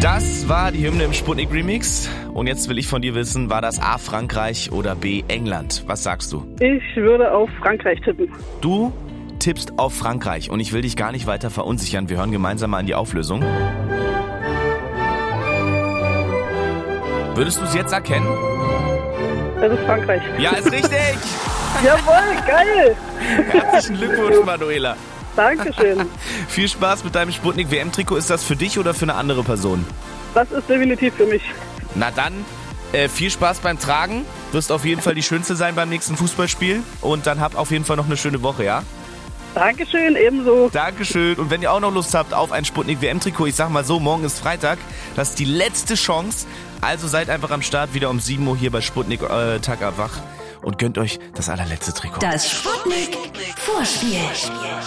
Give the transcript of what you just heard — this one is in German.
Das war die Hymne im Sputnik Remix. Und jetzt will ich von dir wissen, war das A Frankreich oder B England? Was sagst du? Ich würde auf Frankreich tippen. Du tippst auf Frankreich und ich will dich gar nicht weiter verunsichern. Wir hören gemeinsam mal in die Auflösung. Würdest du es jetzt erkennen? Das ist Frankreich. Ja, ist richtig! Jawohl, geil! Herzlichen Glückwunsch, Manuela. Dankeschön. Viel Spaß mit deinem Sputnik WM-Trikot. Ist das für dich oder für eine andere Person? Das ist definitiv für mich. Na dann, viel Spaß beim Tragen. Wirst auf jeden Fall die Schönste sein beim nächsten Fußballspiel. Und dann hab auf jeden Fall noch eine schöne Woche, ja? Dankeschön, ebenso. Dankeschön. Und wenn ihr auch noch Lust habt auf ein Sputnik WM-Trikot, ich sag mal so, morgen ist Freitag. Das ist die letzte Chance. Also seid einfach am Start, wieder um 7 Uhr hier bei Sputnik Tag ab wach. Und gönnt euch das allerletzte Trikot. Das Sputnik Vorspiel.